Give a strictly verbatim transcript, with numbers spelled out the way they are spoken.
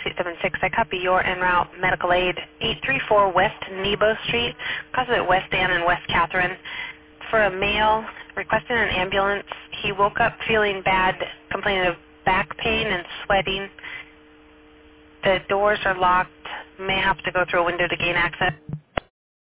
eight seven six. I copy your en route medical aid eight three four West Nebo Street, Crossway West Ann and West Catherine. For a male requesting an ambulance, he woke up feeling bad, complaining of back pain and sweating. The doors are locked, may have to go through a window to gain access.